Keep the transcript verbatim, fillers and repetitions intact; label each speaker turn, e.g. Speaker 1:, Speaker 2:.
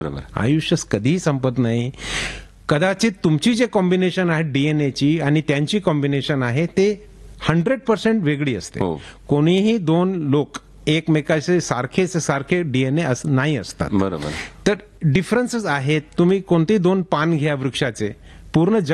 Speaker 1: बरोबर.
Speaker 2: आयुष्य कधीही संपत नाही. कदाचित तुमची जे कॉम्बिनेशन आहे डीएनएची आणि त्यांची कॉम्बिनेशन आहे ते हंड्रेड पर्सेंट वेगळी असते.
Speaker 1: हो.
Speaker 2: कोणीही दोन लोक एकमेकाचे सारखेच सारखे डीएनए नाही असतात.
Speaker 1: बरोबर.
Speaker 2: तर डिफरन्सेस आहेत. तुम्ही कोणते दोन पान घ्या वृक्षाचे, पूर्ण